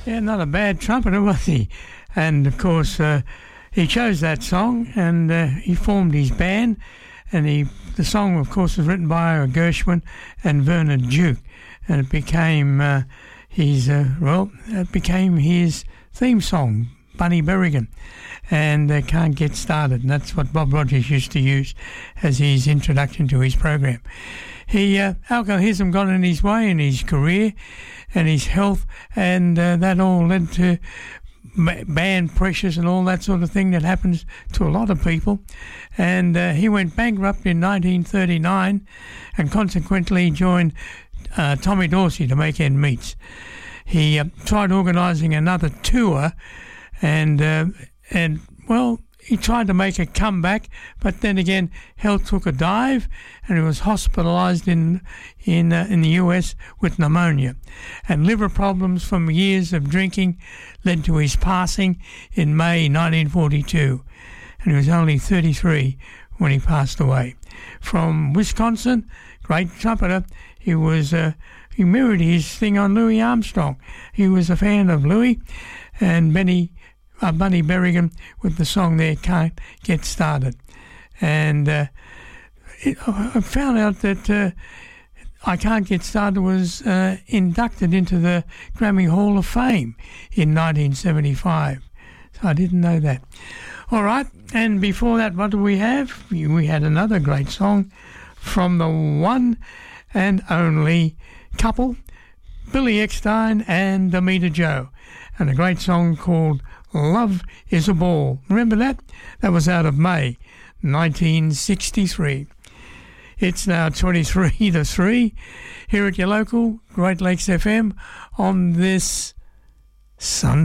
Yeah, not a bad trumpeter, was he? And of course, he chose that song, and he formed his band. And the song, of course, was written by Gershwin and Werner Duke, and it became his theme song, Bunny Berrigan, and Can't Get Started. And that's what Bob Rogers used to use as his introduction to his program. Alcoholism got in his way in his career and his health, and that all led to band pressures and all that sort of thing that happens to a lot of people. And he went bankrupt in 1939 and consequently joined Tommy Dorsey to make ends meet. He tried organising another tour, and he tried to make a comeback, but then again, health took a dive, and he was hospitalised in the US with pneumonia. And liver problems from years of drinking led to his passing in May 1942, and he was only 33 when he passed away. From Wisconsin, great trumpeter, he mirrored his thing on Louis Armstrong. He was a fan of Louis, and Bunny Berrigan with the song there, Can't Get Started. And I found out that I Can't Get Started was inducted into the Grammy Hall of Fame in 1975. So I didn't know that. All right, and before that, what do we have? We had another great song from the one and only couple, Billy Eckstine and Amita Joe, and a great song called Love is a Ball. Remember that? That was out of May 1963. It's now 23 to 3 here at your local Great Lakes FM on this Sunday.